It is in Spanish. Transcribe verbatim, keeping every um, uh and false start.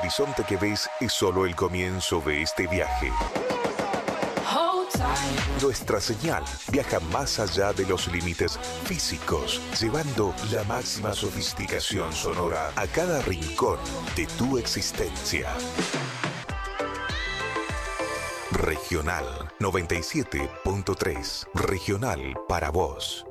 horizonte que ves es solo el comienzo de este viaje. Nuestra señal viaja más allá de los límites físicos, llevando la máxima sofisticación sonora a cada rincón de tu existencia. Regional noventa y siete punto tres. Regional para vos.